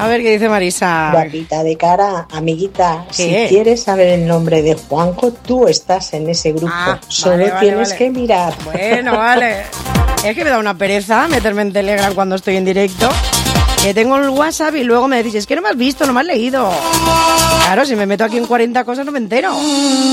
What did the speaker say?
A ver qué dice Marisa. Guapita de cara, amiguita, ¿Qué? si quieres saber el nombre de Juanjo, tú estás en ese grupo. Solo tienes que mirar. Bueno, vale. Es que me da una pereza meterme en Telegram cuando estoy en directo. Que tengo el WhatsApp y luego me decís, es que no me has visto, no me has leído. Claro, si me meto aquí en 40 cosas no me entero.